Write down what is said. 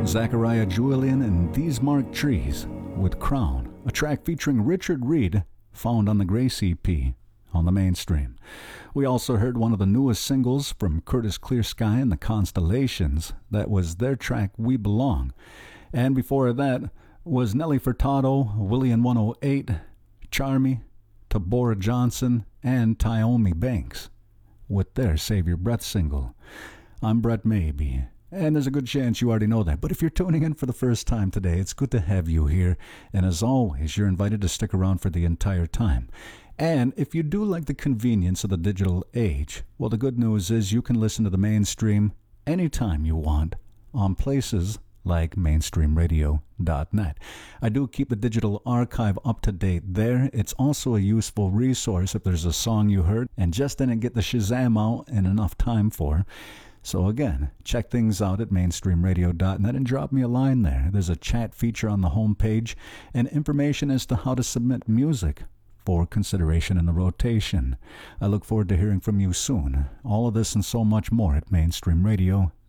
Zachariah Julian and These Marked Trees with Crown, a track featuring Richard Reed, found on the Grace EP on the Mainstream. We also heard one of the newest singles from Curtis Clear Sky and the Constellations. That was their track We Belong. And before that was Nelly Furtado, William 108, Charmy, Tabora Johnson, and Tyomi Banks with their Save Your Breath single. I'm Brett Maybe, and there's a good chance you already know that. But if you're tuning in for the first time today, it's good to have you here. And as always, you're invited to stick around for the entire time. And if you do like the convenience of the digital age, well, the good news is you can listen to the Mainstream anytime you want on places like mainstreamradio.net. I do keep the digital archive up to date there. It's also a useful resource if there's a song you heard and just didn't get the Shazam out in enough time for. So again, check things out at mainstreamradio.net and drop me a line there. There's a chat feature on the homepage and information as to how to submit music for consideration in the rotation. I look forward to hearing from you soon. All of this and so much more at mainstreamradio.net.